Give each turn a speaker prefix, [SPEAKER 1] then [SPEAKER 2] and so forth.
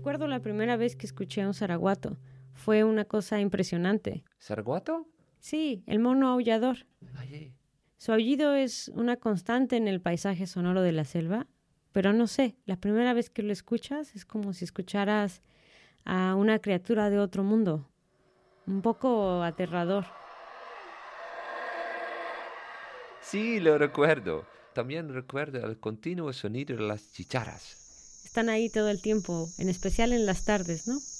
[SPEAKER 1] Recuerdo la primera vez que escuché a un zaraguato. Fue una cosa impresionante.
[SPEAKER 2] ¿Zaraguato?
[SPEAKER 1] Sí, el mono aullador.
[SPEAKER 2] Ay,
[SPEAKER 1] Su aullido es una constante en el paisaje sonoro de la selva, pero no sé, la primera vez que lo escuchas es como si escucharas a una criatura de otro mundo. Un poco aterrador.
[SPEAKER 2] sí, lo recuerdo. También recuerdo el continuo sonido de las chicharras.
[SPEAKER 1] Están ahí todo el tiempo, en especial en las tardes, ¿no?